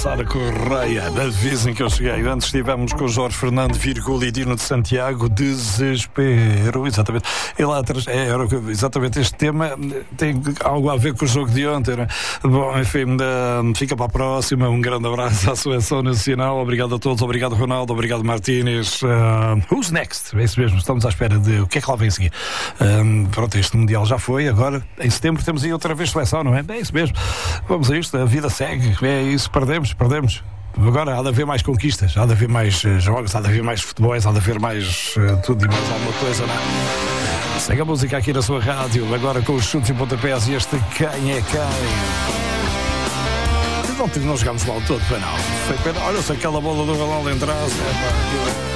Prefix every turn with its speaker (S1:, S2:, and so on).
S1: Sara Correia, avisem que eu cheguei. Antes estivemos com o Jorge Fernando, Virgulho e Dino de Santiago, Desespero. Exatamente. E lá atrás, exatamente este tema tem algo a ver com o jogo de ontem, né? Bom, enfim, fica para a próxima. Um grande abraço à Seleção Nacional. Obrigado a todos. Obrigado, Ronaldo. Obrigado, Martínez. Who's next? É isso mesmo. Estamos à espera de o que é que lá vem a seguir. Pronto, este Mundial já foi. Agora, em setembro, temos aí outra vez seleção, não é? É isso mesmo. Vamos a isto. A vida segue. É isso. Perdemos. Agora há de haver mais conquistas, há de haver mais jogos, há de haver mais futebols, há de haver mais tudo e mais alguma coisa, não é? Segue a música aqui na sua rádio, agora com os chutes e pontapés, e este quem é quem? Não jogámos mal todo, não. Olha-se aquela bola do Ronaldo entrasse.